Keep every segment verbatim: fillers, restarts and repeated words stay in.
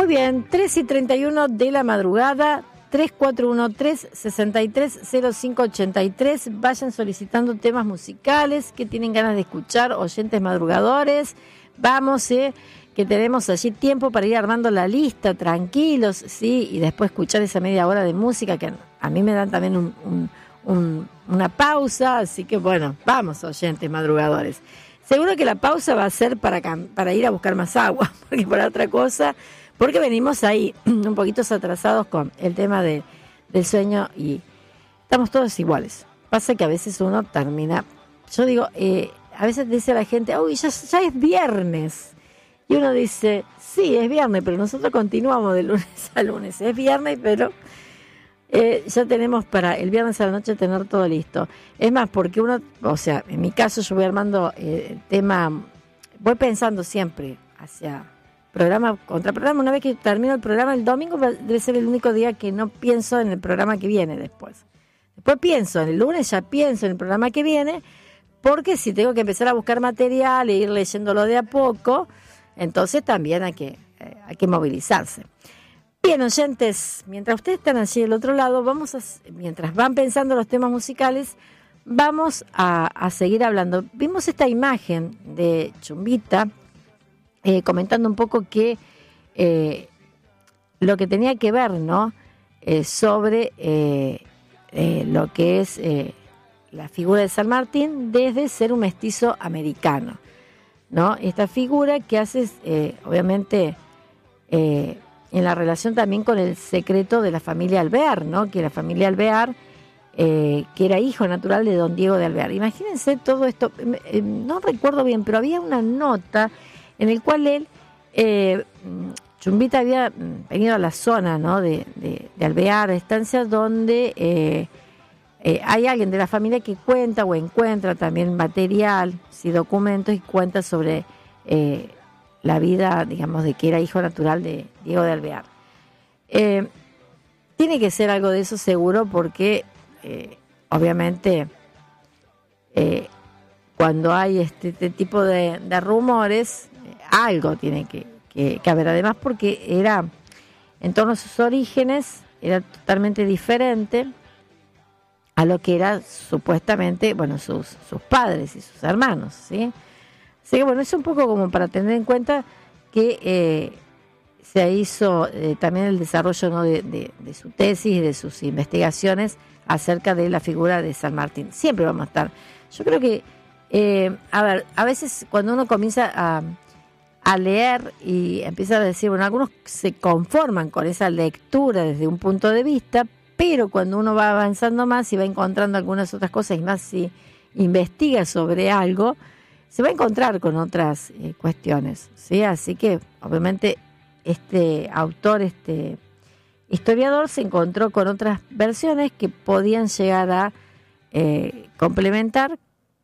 Muy bien, tres y treinta y uno de la madrugada, tres cuatro uno tres, seis tres cero cinco ocho tres. Vayan solicitando temas musicales que tienen ganas de escuchar, oyentes madrugadores. Vamos, eh, que tenemos allí tiempo para ir armando la lista, tranquilos, sí, y después escuchar esa media hora de música que a mí me dan también un, un, un, una pausa. Así que bueno, vamos, oyentes madrugadores. Seguro que la pausa va a ser para, para ir a buscar más agua, porque por otra cosa... Porque venimos ahí un poquito atrasados con el tema de, del sueño y estamos todos iguales. Pasa que a veces uno termina, yo digo, eh, a veces dice la gente, uy, ya, ya es viernes. Y uno dice, sí, es viernes, pero nosotros continuamos de lunes a lunes. Es viernes, pero eh, ya tenemos para el viernes a la noche tener todo listo. Es más, porque uno, o sea, en mi caso yo voy armando eh, el tema, voy pensando siempre hacia... programa contra programa. Una vez que termino el programa, el domingo debe ser el único día que no pienso en el programa que viene después. Después pienso, en el lunes ya pienso en el programa que viene, porque si tengo que empezar a buscar material e ir leyéndolo de a poco, entonces también hay que, eh, hay que movilizarse. Bien, oyentes, mientras ustedes están allí del otro lado, vamos a, mientras van pensando los temas musicales, vamos a, a seguir hablando. Vimos esta imagen de Chumbita, Eh, comentando un poco que eh, lo que tenía que ver, ¿no? Eh, sobre eh, eh, lo que es eh, la figura de San Martín desde ser un mestizo americano, ¿no? Esta figura que hace, eh, obviamente, eh, en la relación también con el secreto de la familia Alvear, ¿no? Que la familia Alvear, eh, que era hijo natural de don Diego de Alvear. Imagínense todo esto, eh, no recuerdo bien, pero había una nota en el cual él, eh, Chumbita había venido a la zona, ¿no? de, de, de Alvear, estancia donde eh, eh, hay alguien de la familia que cuenta o encuentra también material, sí, documentos, y cuenta sobre eh, la vida, digamos, de que era hijo natural de Diego de Alvear. Eh, tiene que ser algo de eso seguro, porque eh, obviamente eh, cuando hay este, este tipo de, de rumores, algo tiene que, que, que haber, además porque era, en torno a sus orígenes, era totalmente diferente a lo que era supuestamente, bueno, sus, sus padres y sus hermanos, ¿sí? Así que bueno, es un poco como para tener en cuenta que eh, se hizo eh, también el desarrollo, ¿no? de, de, de su tesis y de sus investigaciones acerca de la figura de San Martín. Siempre vamos a estar. Yo creo que, eh, a ver, a veces cuando uno comienza a... a leer y empieza a decir, bueno, algunos se conforman con esa lectura desde un punto de vista, pero cuando uno va avanzando más y va encontrando algunas otras cosas y más si investiga sobre algo, se va a encontrar con otras eh, cuestiones, ¿sí? Así que, obviamente, este autor, este historiador, se encontró con otras versiones que podían llegar a eh, complementar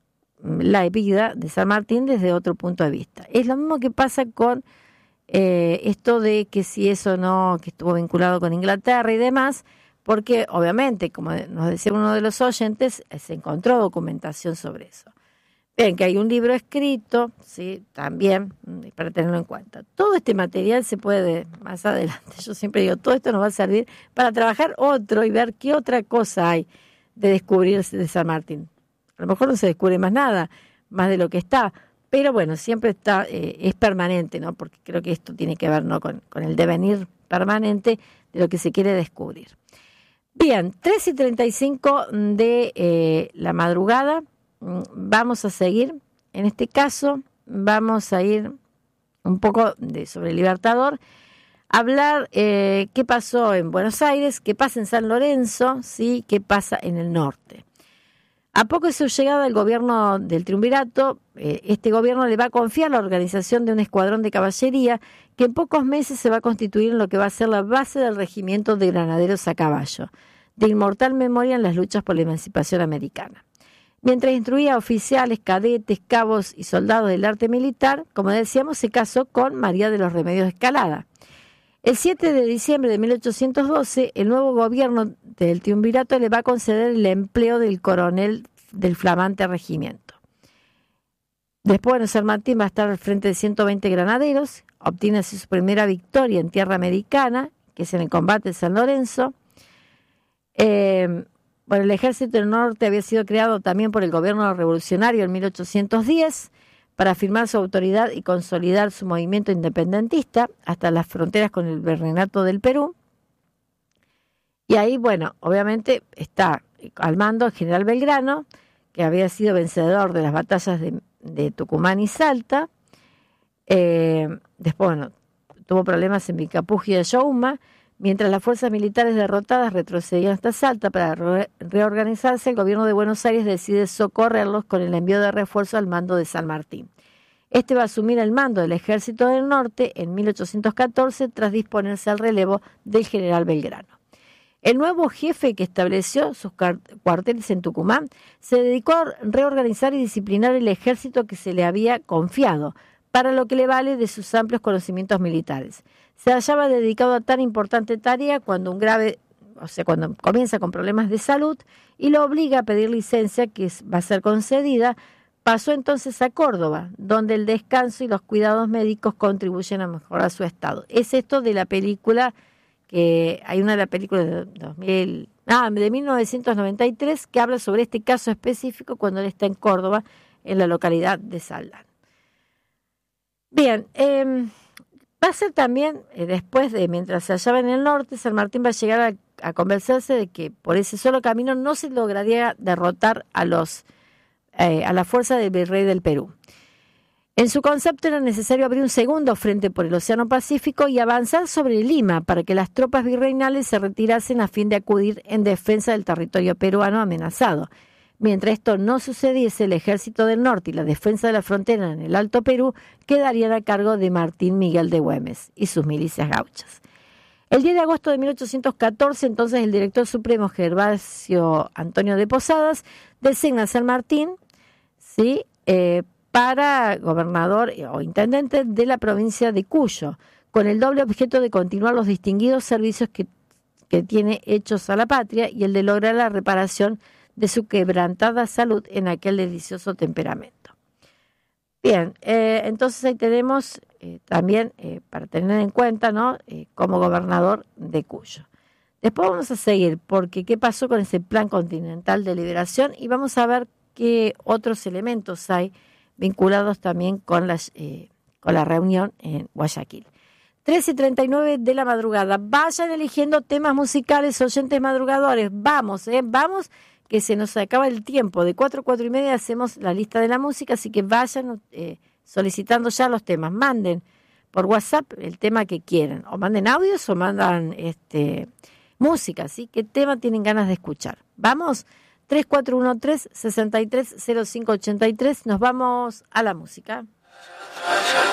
la vida de San Martín desde otro punto de vista. Es lo mismo que pasa con eh, esto de que si eso no, que estuvo vinculado con Inglaterra y demás, porque obviamente, como nos decía uno de los oyentes, se encontró documentación sobre eso. Ven que hay un libro escrito, sí, también, para tenerlo en cuenta. Todo este material se puede, más adelante, yo siempre digo, todo esto nos va a servir para trabajar otro y ver qué otra cosa hay de descubrir de San Martín. A lo mejor no se descubre más nada, más de lo que está, pero bueno, siempre está, eh, es permanente, ¿no? Porque creo que esto tiene que ver, ¿no? con, con el devenir permanente de lo que se quiere descubrir. Bien, tres y treinta y cinco de eh, la madrugada, vamos a seguir. En este caso, vamos a ir un poco de, sobre el Libertador, hablar eh, qué pasó en Buenos Aires, qué pasa en San Lorenzo, ¿sí? Qué pasa en el norte. A poco de su llegada al gobierno del triunvirato, eh, este gobierno le va a confiar la organización de un escuadrón de caballería que en pocos meses se va a constituir en lo que va a ser la base del regimiento de granaderos a caballo, de inmortal memoria en las luchas por la emancipación americana. Mientras instruía a oficiales, cadetes, cabos y soldados del arte militar, como decíamos, se casó con María de los Remedios Escalada. El siete de diciembre de mil ochocientos doce, el nuevo gobierno del triunvirato le va a conceder el empleo del coronel del flamante regimiento. Después, bueno, San Martín va a estar al frente de ciento veinte granaderos, obtiene así su primera victoria en tierra americana, que es en el combate de San Lorenzo. Eh, bueno, el Ejército del Norte había sido creado también por el gobierno revolucionario en mil ochocientos diez para afirmar su autoridad y consolidar su movimiento independentista hasta las fronteras con el Virreinato del Perú. Y ahí, bueno, obviamente está al mando el general Belgrano, que había sido vencedor de las batallas de, de Tucumán y Salta. Eh, después, bueno, tuvo problemas en Vicapugio y Ayohuma, mientras las fuerzas militares derrotadas retrocedían hasta Salta para re- reorganizarse. El gobierno de Buenos Aires decide socorrerlos con el envío de refuerzos al mando de San Martín. Este va a asumir el mando del Ejército del Norte en mil ochocientos catorce tras disponerse al relevo del general Belgrano. El nuevo jefe, que estableció sus cuarteles en Tucumán, se dedicó a reorganizar y disciplinar el ejército que se le había confiado, para lo que le vale de sus amplios conocimientos militares. Se hallaba dedicado a tan importante tarea cuando un grave, o sea, cuando comienza con problemas de salud y lo obliga a pedir licencia, que va a ser concedida. Pasó entonces a Córdoba, donde el descanso y los cuidados médicos contribuyen a mejorar su estado. Es esto de la película, que hay una de las películas de dos mil, ah, de mil novecientos noventa y tres, que habla sobre este caso específico cuando él está en Córdoba, en la localidad de Saldán. Bien, eh, va a ser también, eh, después de, mientras se hallaba en el norte, San Martín va a llegar a, a convencerse de que por ese solo camino no se lograría derrotar a los eh, a la fuerza del virrey del Perú. En su concepto era necesario abrir un segundo frente por el Océano Pacífico y avanzar sobre Lima para que las tropas virreinales se retirasen a fin de acudir en defensa del territorio peruano amenazado. Mientras esto no sucediese, el Ejército del Norte y la defensa de la frontera en el Alto Perú quedarían a cargo de Martín Miguel de Güemes y sus milicias gauchas. El diez de agosto de mil ochocientos catorce, entonces, el director supremo Gervasio Antonio de Posadas designa a San Martín, ¿sí?, eh, para gobernador o intendente de la provincia de Cuyo, con el doble objeto de continuar los distinguidos servicios que, que tiene hechos a la patria y el de lograr la reparación de su quebrantada salud en aquel delicioso temperamento. Bien, eh, entonces ahí tenemos eh, también, eh, para tener en cuenta, ¿no?, eh, como gobernador de Cuyo. Después vamos a seguir, porque qué pasó con ese plan continental de liberación, y vamos a ver qué otros elementos hay vinculados también con, las, eh, con la reunión en Guayaquil. trece y treinta y nueve de la madrugada. Vayan eligiendo temas musicales, oyentes madrugadores. Vamos, eh, vamos, que se nos acaba el tiempo. De cuatro a cuatro y media hacemos la lista de la música, así que vayan eh, solicitando ya los temas. Manden por WhatsApp el tema que quieran, o manden audios o mandan este, música, ¿sí? ¿Qué tema tienen ganas de escuchar? Vamos, tres cuatro uno tres, seis tres cero cinco ocho tres, nos vamos a la música.